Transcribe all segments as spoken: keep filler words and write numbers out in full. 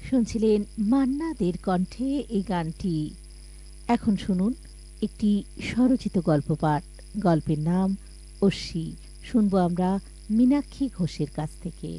শুনছিলেন মান্না দের কণ্ঠে এই গানটি। এখন শুনুন একটি স্বরচিত গল্প পাঠ। গল্পের নাম অশ্বী। শুনবো আমরা মীনাক্ষী ঘোষের কাছ থেকে।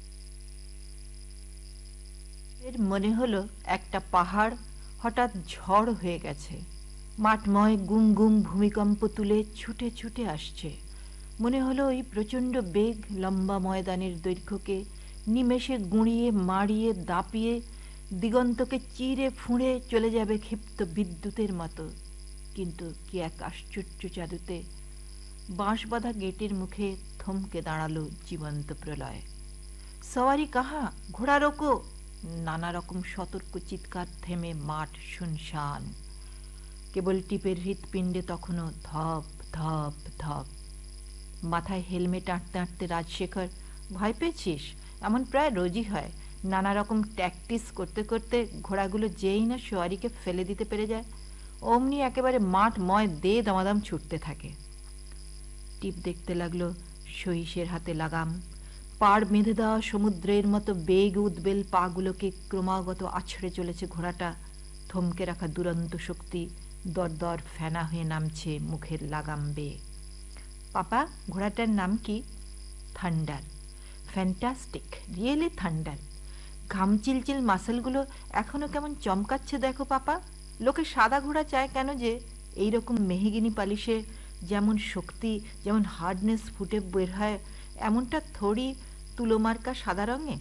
এর মনে হলো একটা পাহাড় হঠাৎ ঝড় হয়ে গেছে। মাঠময় গুম গুম ভূমিকম্প তুলে ছুটে ছুটে আসছে। মনে হলো ওই প্রচণ্ড বেগ লম্বা ময়দানের দৈর্ঘ্যকে নিমেষে গুঁড়িয়ে মাড়িয়ে দাপিয়ে দিগন্তকে চিরে ফুঁড়ে চলে যাবে ক্ষিপ্ত বিদ্যুতের মতো। কিন্তু কি এক আশ্চর্য জাদুতে বাঁশ বাঁধা গেটের মুখে থমকে দাঁড়ালো জীবন্ত প্রলয়। সওয়ারি কাহা, ঘোড়া রোকো! নানা রকম সতর্ক চিৎকার থেমে মাঠ শুনশান। কেবল টিপের হৃৎপিণ্ডে তখনও ধপ ধপ ধপ। মাথায় হেলমেট আঁটতে আঁটতে রাজশেখর, ভয় পেয়েছিস? এমন প্রায় রোজই হয়। নানা রকম ট্যাকটিস করতে করতে ঘোড়াগুলো যেই না সোয়ারিকে ফেলে দিতে পেরে যায়, অমনি একেবারে মাঠ ময় দে দমাদম ছুটতে থাকে। টিপ দেখতে লাগলো সহিসের হাতে লাগাম। পাড় বেঁধে দেওয়া সমুদ্রের মতো বেগ উদ্বেল পাগুলোকে ক্রমাগত আছড়ে চলেছে ঘোড়াটা। থমকে রাখা দুরন্ত শক্তি দর দর ফেনা হয়ে নামছে মুখের লাগাম বেয়ে। পাপা, ঘোড়াটার নাম কি? থান্ডার। Fantastic, really thunder. ঘাম চিলচিল মাসেলগুলো এখনো কেমন চমকাচ্ছে দেখো পাপা। লোকে সাদা ঘোড়া চায় কেন যে? এইরকম মেহগিনি পালিশে যেমন শক্তি, যেমন হার্ডনেস ফুটে বের হয়, এমনটা থোড়ি তুলোমার্কা সাদা রঙে।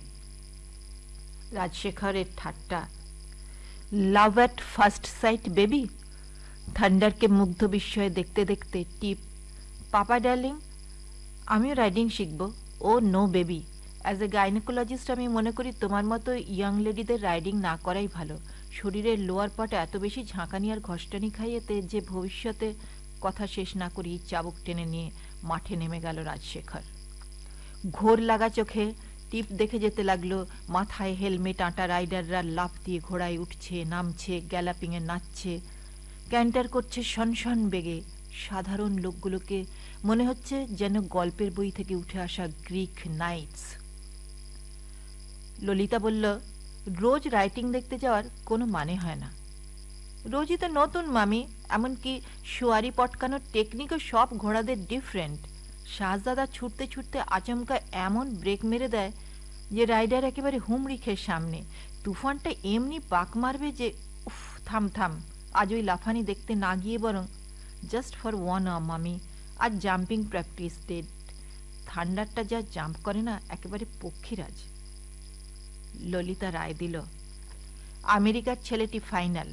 রাজশেখরের ঠাট্টা। লাভ অ্যাট ফার্স্ট সাইট বেবি। থান্ডারকে মুগ্ধ বিস্ময়ে দেখতে দেখতে টিপ, পাপা ডার্লিং, আমিও রাইডিং শিখবো। ও no baby, as a gynaecologist আমি মনে করি তোমার মতো ইয়াং লেডিদের রাইডিং না করাই ভালো। শরীরের লোয়ার পার্ট এত বেশি ঝাঁকানি আর ঘষ্টানি খাইয়েতে যে ভবিষ্যতে। কথা শেষ না করি চাবুক টেনে নিয়ে মাঠে নেমে গেল রাজশেখর। ঘোর লাগা চোখে টিপ দেখে যেতে লাগলো মাথায় হেলমেট আঁটা রাইডাররা লাফ দিয়ে ঘোড়ায় উঠছে, নামছে, গ্যালাপিংয়ে নাচছে, ক্যান্টার করছে শনশন বেগে। সাধারণ লোকগুলোকে মনে হচ্ছে যেন গল্পের বই থেকে উঠে আসা গ্রিক নাইটস। ললিতা বলল, রোজ রাইটিং দেখতে যাওয়ার কোনো মানে হয় না। রোজই তো নতুন মামি, এমনকি সোয়ারি পটকানোর টেকনিকও সব ঘোড়াদের ডিফারেন্ট। শাহজাদা ছুটতে ছুটতে আচমকা এমন ব্রেক মেরে দেয় যে রাইডার একেবারে হুমড়ি খেয়ে সামনে। তুফানটা এমনি পাক মারবে যে উফ, থাম থাম, আজ ওই লাফানি দেখতে না গিয়ে বরং জাস্ট ফর ওয়ান আ মামি আর জাম্পিং প্র্যাকটিস ডেড। থান্ডারটা যা জাম্প করে না, একেবারে পক্ষীরাজ। ললিতা রায় দিল, আমেরিকার ছেলেটি ফাইনাল।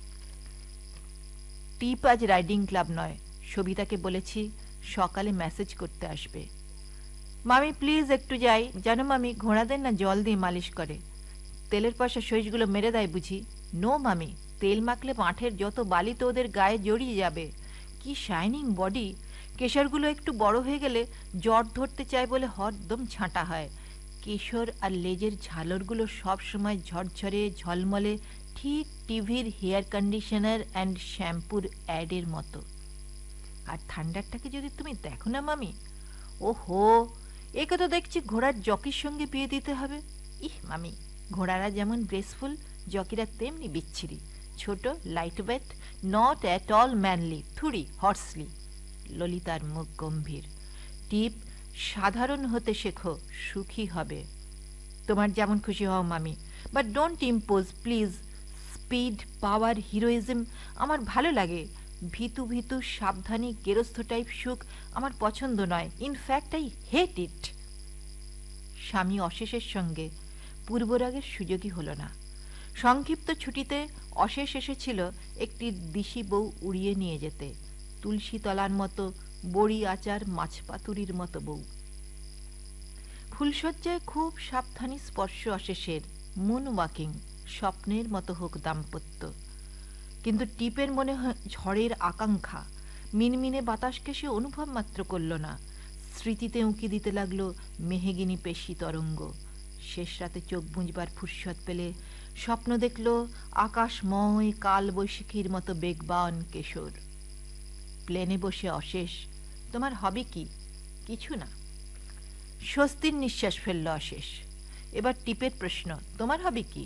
টিপ আজ রাইডিং ক্লাব নয়, সবিতাকে বলেছি সকালে মেসেজ করতে আসবে। মামি প্লিজ একটু যাই, জানো মামি ঘোড়াদের না জল দিয়ে মালিশ করে। তেলের পয়সা সইসগুলো মেরে দেয় বুঝি? নো মামি, তেল মাখলে মাঠের যত বালি তো ওদের গায়ে জড়িয়ে যাবে। কি শাইনিং বডি! কেশরগুলো একটু বড় হয়ে গেলে জ্বর ধরতে চায় বলে হরদম ছাঁটা হয়। কেশর আর লেজের ঝালরগুলো সব সময় ঝরঝরে ঝলমলে, ঠিক টিভির হেয়ার কন্ডিশনার অ্যান্ড শ্যাম্পুর অ্যাডের মতো। আর থান্ডারটাকে যদি তুমি দেখো না মামি, ওহো, একে তো দেখছি ঘোড়ার জকির সঙ্গে বিয়ে দিতে হবে। ইহ মামি, ঘোড়ারা যেমন গ্রেসফুল, জকিরা তেমনি বিচ্ছিরি, ছোট, light weight, not at all manly, থুড়ি Horsley. ললিতার মুখ গম্ভীর। টিপ, সাধারণ হতে শেখো, সুখী হবে। তোমার যেমন খুশি হও মামি, but don't impose please. Speed, power, heroism আমার ভালো লাগে। ভীতু ভীতু সাবধানী গেরস্থ টাইপ সুখ আমার পছন্দ নয়। ইনফ্যাক্ট আই হেট ইট। স্বামী অশেষের সঙ্গে পূর্বরাগের সুযোগই হল না। সংক্ষিপ্ত ছুটিতে অশেষ এসেছিল একটি দিশি বউ উড়িয়ে নিয়ে যেতে, তুলসী তলার মতো, বড়ি আচার মাছ পাতুরির মতো বউ। ফুলশয্যায় খুব সাবধানী স্পর্শ অশেষের, মুন ওয়াকিং, স্বপ্নের মতো হোক দাম্পত্য। কিন্তু টিপের মনে হয় ঝড়ের আকাঙ্ক্ষা। মিনমিনে বাতাসকে সে অনুভব মাত্র করল না, স্মৃতিতে উঁকি দিতে লাগলো মেহেগিনি পেশি তরঙ্গ। শেষ রাতে চোখ বুঁজবার ফুরসত পেলে স্বপ্ন দেখল আকাশময় কাল বৈশাখীর মতো বেগবান কেশর। প্লেনে বসে অশেষ, তোমার হবি কি? কিছু না। স্বস্তির নিঃশ্বাস ফেলল অশেষ। এবার টিপের প্রশ্ন, তোমার হবি কি?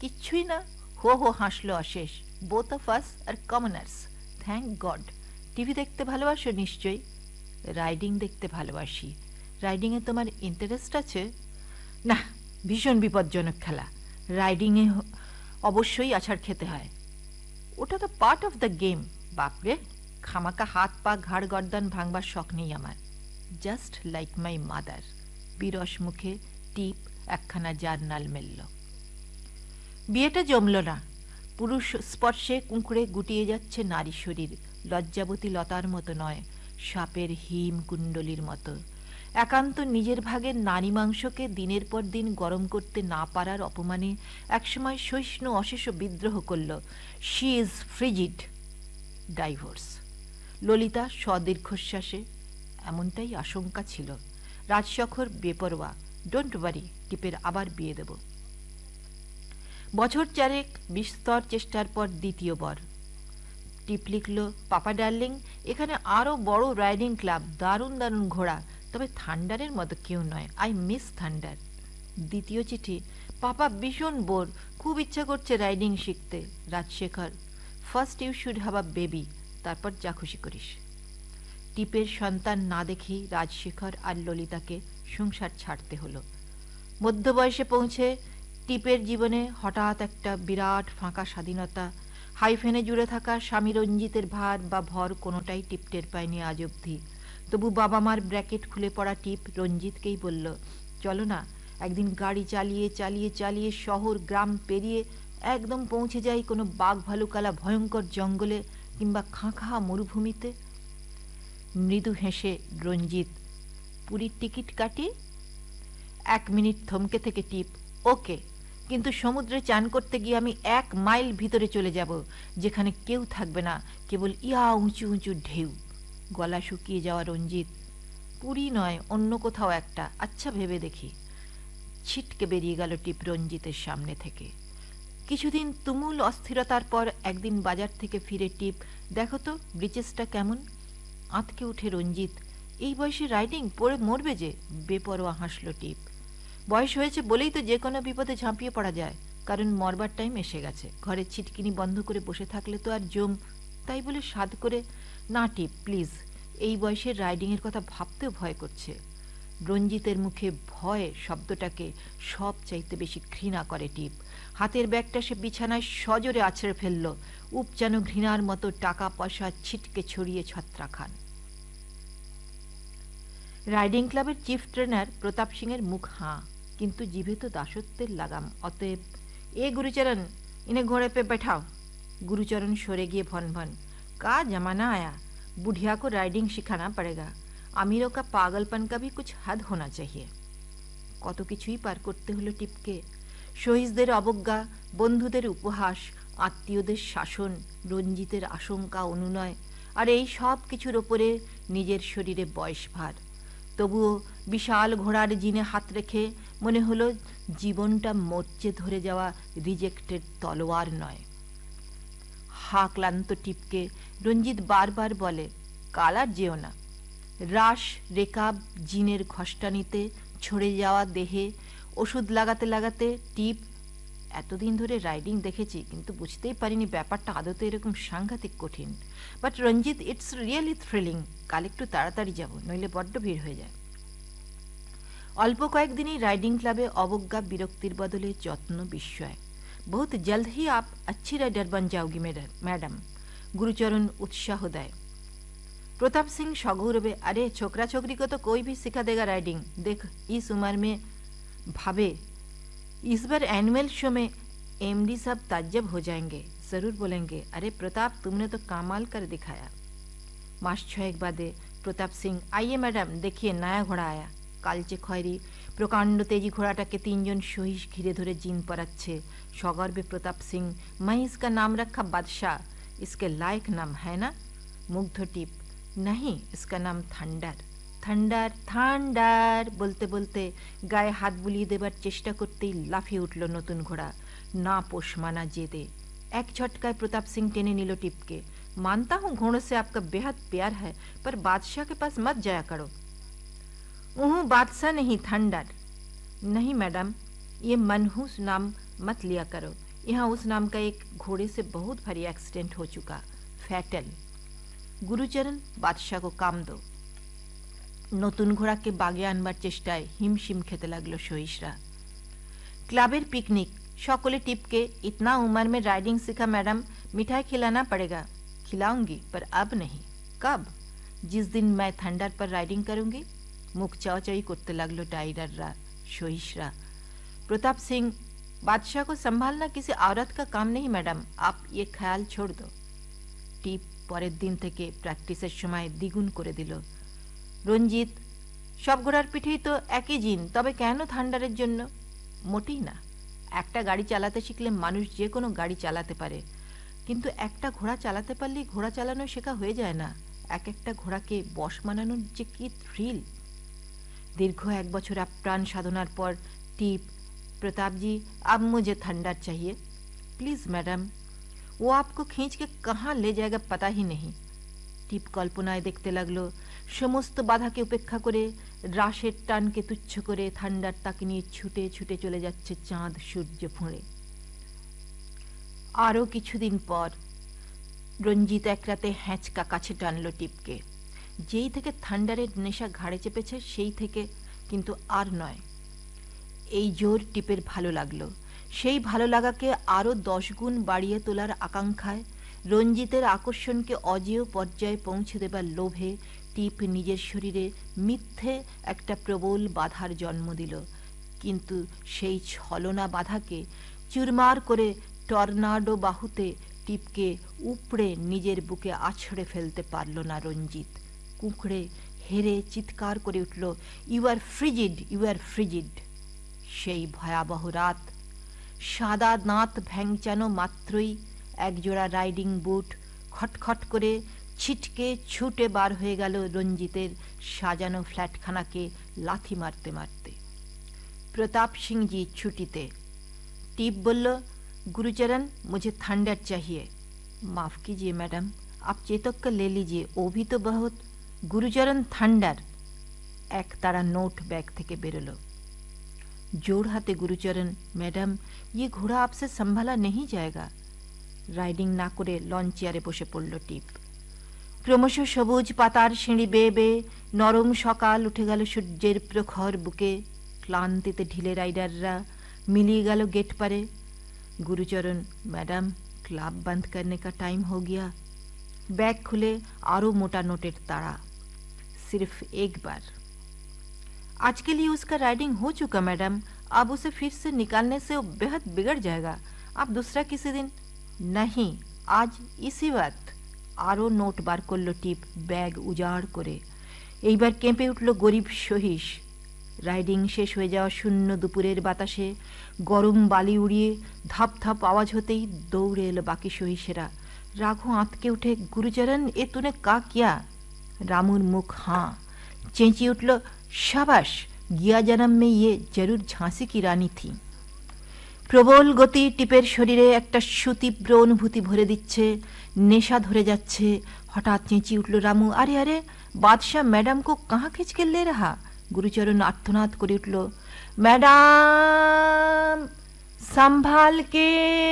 কিচ্ছুই না। হো হো হাসলো অশেষ। Both of us R commoners, thank god. TV দেখতে ভালোবাসো নিশ্চয়ই? রাইডিং দেখতে ভালোবাসি। রাইডিংয়ে তোমার ইন্টারেস্ট আছে? না, ভীষণ বিপজ্জনক খেলা। রাইডিংয়ে অবশ্যই আছাড় খেতে হয়। ওটা তো পার্ট অফ দ্য গেম। বাপরে, খামাকা হাত পা ঘাড় গর্দান ভাঙবার শখ নেই আমার। Just like my mother. বিরস মুখে টিপ একখানা জার্নাল মেলল। বিয়েটা জমল না। পুরুষ স্পর্শে কুঁকড়ে গুটিয়ে যাচ্ছে নারী শরীর। লজ্জাবতী লতার মতো নয়, সাপের হিম কুণ্ডলীর মতো। একান্ত নিজের ভাগের নারী মাংসকে দিনের পর দিন গরম করতে না পারার অপমানে একসময় সহিষ্ণু অশেষ বিদ্রোহ করল। She is ফ্রিজিড। ডাইভোর্স। ললিতা সদীর্ঘশ্বাসে, এমনটাই আশঙ্কা ছিল। রাজশেখর বেপরোয়া, ডোন্ট ওয়ারি, টিপের আবার বিয়ে দেব। বছর চারেক বিস্তর চেষ্টার পর দ্বিতীয় বর। টিপ লিখল, পাপা ডার্লিং, এখানে আরো বড় রাইডিং ক্লাব, দারুণ দারুণ ঘোড়া, তবে থান্ডারের মতো কেউ নয়। I miss thunder. দ্বিতীয় চিঠি, পাপা ভীষণ বোর, খুব ইচ্ছা করছে রাইডিং শিখতে। Rajshekhar, first you should have a baby, তারপর যা খুশি করিস। টিপের সন্তান না দেখেই রাজশেখর আর ললিতাকে সংসার ছাড়তে হলো। মধ্য বয়সে পৌঁছে টিপের জীবনে হঠাৎ একটা বিরাট ফাঁকা স্বাধীনতা। হাইফেনে জুড়ে থাকা স্বামী রঞ্জিতের ভার বা ভর কোনোটাই টিপ টের পায়নি আজ অবধি। তবু বাবা মার ব্র্যাকেট খুলে পড়া টিপ রঞ্জিতকেই বলল, চলো না, একদিন গাড়ি চালিয়ে চালিয়ে চালিয়ে শহর গ্রাম পেরিয়ে একদম পৌঁছে যাই কোনো বাঘ ভালুকালা ভয়ঙ্কর জঙ্গলে কিংবা খাঁখা মরুভূমিতে। মৃদু হেসে রঞ্জিত, পুরীর টিকিট কাটি? এক মিনিট থমকে থেকে টিপ, ওকে, কিন্তু সমুদ্রে চান করতে গিয়ে আমি এক মাইল ভিতরে চলে যাব, যেখানে কেউ থাকবে না, কেবল ইয়া উঁচু উঁচু ঢেউ। গলা শুকিয়ে যাওয়া রঞ্জিত, পুরী নয়, অন্য কোথাও একটা, আচ্ছা ভেবে দেখি। ছিটকে বেরিয়ে গেল টিপ রঞ্জিতের সামনে থেকে। কিছুদিন তুমুল অস্থিরতার পর একদিন বাজার থেকে ফিরে টিপ, দেখো তো ব্রিচেসটা কেমন। আঁতকে উঠে রঞ্জিত, এই বয়সে রাইডিং, পড়ে মরবে যে। বেপরোয়া হাসল টিপ। বয়স হয়েছে বলেই তো যে কোনো বিপদে ঝাঁপিয়ে পড়া যায়, কারণ মরবার টাইম এসে গেছে। ঘরের ছিটকিনি বন্ধ করে বসে থাকলে তো আর জম। তাই বলে সাধ করে, না টিপ প্লিজ, এই বয়সের রাইডিংয়ের কথা ভাবতেও ভয় করছে। রঞ্জিতের মুখে ভয় শব্দটাকে সব চাইতে বেশি ঘৃণা করে টিপ। হাতের ব্যাগটা সে বিছানায় সজোরে আছড়ে ফেলল। উপচানো ঘৃণার মতো টাকা পয়সা ছিটকে ছড়িয়ে ছত্রা খান। রাইডিং ক্লাবের চিফ ট্রেনার প্রতাপ সিংয়ের মুখ হাঁ, কিন্তু জিভে তো দাসত্বের লাগাম। অতএব, এ গুরুচরণ, ইনে ঘোড়ে পে बैठाओ। गुरुचरण सरे गए भन भन, का जमाना आया, बुढ़िया को राइडिंग सिखाना पड़ेगा। अमीरों का पागलपन का भी कुछ हद होना चाहिए। কত কিছুই পার করতে হলো টিপকে। শহীদদের অবজ্ঞা, বন্ধুদের উপহাস, আত্মীয়দের শাসন, রঞ্জিতের আশঙ্কা অনুনয়, আর এই সব কিছুর ওপরে নিজের শরীরে বয়স ভার। তবুও বিশাল ঘোড়ার জিনে হাত রেখে মনে হলো জীবনটা মরচে ধরে যাওয়া রিজেক্টেড তলোয়ার নয়। হা ক্লান্ত টিপকে রঞ্জিত বারবার বলে, কালার যেও না। রাস রেকাব জিনের ঘষ্টানিতে ছড়ে যাওয়া দেহে ওষুধ লাগাতে লাগাতে টিপ, এতদিন ধরে রাইডিং দেখেছি কিন্তু বুঝতেই পারিনি ব্যাপারটা আদতে এরকম সাংঘাতিক কঠিন। But Ranjit, it's really thrilling. কাল একটু তাড়াতাড়ি যাব, নইলে বড্ড ভিড় হয়ে যায়। অল্প কয়েকদিনই রাইডিং ক্লাবে অবজ্ঞা বিরক্তির বদলে যত্ন বিস্ময়। বহুত জলদ হি আপ अच्छी राइडर बन जाओगी मैडम, गुरुचरण उत्साह देय। प्रताप सिंह सगौरवे, अरे छोकरा छोकरी को तो कोई भी सिखा देगा राइडिंग, देख इस उम्र में भावे। इस बार एनुअल शो में एमडी सब ताज्जुब हो जाएंगे, जरूर बोलेंगे, अरे प्रताप तुमने तो कमाल कर दिखाया। मास छयेक बादे प्रताप सिंह, आइए मैडम देखिए नया घोड़ा आया। कालचे खयरी प्रकांड तेजी घोड़ाटाके तीनजन सहिस घिरे धरे जिन पराচ্ছে। सगर्वे प्रताप सिंह, मैं इसका नाम रखा बादशाह, इसके लायक नाम है ना। मुग्ध टिप, नहीं इसका नाम थंडार। थंडार थंडार बोलते बोलते गाয়ে हाथ बुलिয়ে দেবার চেষ্টা করতেই লাফিয়ে উঠল নতুন ঘোড়া। না পোষ মানা জেদে এক ঝটকায় प्रताप सिंह टेने নিল টিপকে। मानता हूँ घोड़ों से आपका बेहद प्यार है, पर बादशाह के पास मत जाया करो। उहूँ बादशाह नहीं, थंडार। नहीं मैडम, ये मनहूस नाम मत लिया करो, यहाँ उस नाम का एक घोड़े से बहुत भारी एक्सीडेंट हो चुका, फैटल। गुरुचरण, बादशाह को काम दो। নতুন ঘোড়াকে বাগে আনবার চেষ্টায় হিমশিম খেতে লাগলো সহিসরা। ক্লাবের পিকনিক, সকলে টিপকে, इतना उम्र में राइडिंग सीखा मैडम, मिठाई खिलाना पड़ेगा। खिलाऊंगी पर अब नहीं। कब? जिस दिन मैं थंडर पर राइडिंग करूंगी। मुख चावचाई करते लगलो डायररा सहिसरा। प्रताप सिंह, बादशाह को संभालना किसी औरत का काम नहीं मैडम, आप ये ख्याल छोड़ दो। টিপ পরের দিন থেকে প্র্যাকটিসের সময় দ্বিগুণ করে দিল। রঞ্জিত, সব ঘোড়ার পিঠেই তো একই জিন, তবে কেন থান্ডারের জন্য? মোটেই না। একটা গাড়ি চালাতে শিখলে মানুষ যে কোনো গাড়ি চালাতে পারে, কিন্তু একটা ঘোড়া চালাতে পারলেই ঘোড়া চালানো শেখা হয়ে যায় না। এক একটা ঘোড়াকে বশ মানানোর যে কি থ্রিল। দীর্ঘ এক বছর আপ্রাণ সাধনার পর টিপ, प्रताप जी, अब मुझे थंडर चाहिए प्लीज मैडम। वो आपको खींच के कहाँ ले जाएगा पता ही नहीं। টিপ কল্পনায় দেখতে লাগলো সমস্ত বাধাকে উপেক্ষা করে, রাশের টানকে তুচ্ছ করে থান্ডার তাকে নিয়ে ছুটে ছুটে চলে যাচ্ছে চাঁদ সূর্য ফুঁড়ে। আরও কিছুদিন পর রঞ্জিত এক রাতে হ্যাঁচকা কাছে টানলো টিপকে। যেই থেকে থান্ডারের নেশা ঘাড়ে চেপেছে সেই থেকে, কিন্তু আর নয়। এই জোর টিপের ভালো লাগলো। সেই ভালো লাগাকে আরও দশ গুণ বাড়িয়ে তোলার আকাঙ্ক্ষায়, রঞ্জিতের আকর্ষণকে অজেয় পর্যায়ে পৌঁছে দেবার লোভে টিপ নিজের শরীরে মিথ্যে একটা প্রবল বাধার জন্ম দিল। কিন্তু সেই ছলনা বাধাকে চুরমার করে টর্নাডো বাহুতে টিপকে উপড়ে নিজের বুকে আছড়ে ফেলতে পারল না রঞ্জিত। কুঁকড়ে হেরে চিৎকার করে উঠল, ইউ আর ফ্রিজিড, ইউ আর ফ্রিজিড। সেই ভয়াবহ রাত, সাদা দাঁত ভ্যাংচানো মাত্রই একজোড়া রাইডিং বুট খটখট করে ছিটকে ছুটে বার হয়ে গেল রঞ্জিতের সাজানো ফ্ল্যাটখানাকে লাথি মারতে মারতে। প্রতাপ সিংজি ছুটিতে। টিপ বলল, गुरुचरण, मुझे थंडर चाहिए। माफ कीजिए मैडम, आप चेतक का ले लीजिए, वो भी तो बहुत। गुरुचरण थंडर। एक तारा नोट बैग থেকে বেরোলো। जोड़ हाथे गुरुचरण, मैडम ये घोड़ा आपसे संभाला नहीं जाएगा। রাইডিং না করে লঞ্চ চেয়ারে বসে পড়ল টিপ। ক্রমশ সবুজ পাতার সিঁড়ি বেয়ে বেয়ে নরম সকাল উঠে গেল সূর্যের প্রখর বুকে। ক্লান্তিতে ঢিলে রাইডাররা মিলিয়ে গেল गेट पारे। गुरुचरण, मैडम क्लब बंद करने का टाइम हो गया। बैग खुले आरो मोटा नोटेर ताड़ा। सिर्फ एक बार। आज के लिए उसका राइडिंग हो चुका मैडम, अब उसे फिर से निकालने से वो बेहद बिगड़ जाएगा। आप दूसरा किसी दिन। नहीं, आज इसी वक्त। आरो नोट बार करलो टिप बैग उजाड़ करे। এইবার কেঁপে উঠল গরিব সহিস। রাইডিং শেষ হয়ে যাওয়া শূন্য দুপুরের বাতাসে গরম বালি উড়িয়ে ধাপ ধাপ আওয়াজ হতেই দৌড়ে এলো বাকি সহিসেরা। রাঘু আঁতকে উঠে, গুরুচরণ এ তুনে কা কিয়া? রামুর মুখ হাঁ। চেঁচিয়ে উঠল, শাবাশ, গিয়া জন্ম মে ইয়ে জরুর ঝাঁসি কি রানী থি। প্রবল গতি টিপের শরীরে একটা সুতীব্র অনুভূতি ভরে দিচ্ছে, নেশা ধরে যাচ্ছে। হঠাৎ চেঁচিয়ে উঠল রামু, আরে আরে, বাদশাহ ম্যাডাম কো কাহা খিঁচ কে লে রাহা? গুরুচরণ আর্তনাদ করে উঠল, ম্যাডাম সম্ভাল কে।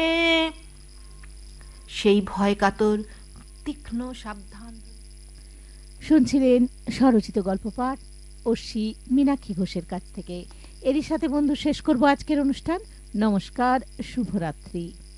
সেই ভয় কাতর তীক্ষ্ণ সাবধান। শুনছিলেন স্বরচিত গল্প পাঠ অর্ষি মীনাক্ষী ঘোষের কাছ থেকে। এরই সাথে বন্ধু শেষ করব আজকের অনুষ্ঠান। নমস্কার, শুভরাত্রি।